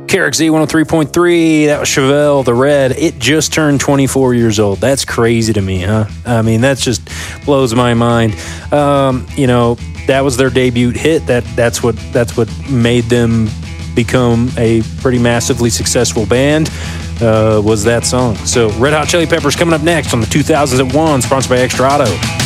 KRXZ 103.3, that was Chevelle, The Red. It just turned 24 years old. That's crazy to me, huh? I mean, that just blows my mind. That was their debut hit. That's what made them become a pretty massively successful band, was that song. So Red Hot Chili Peppers coming up next on the 2000s at 1, sponsored by Extra Auto.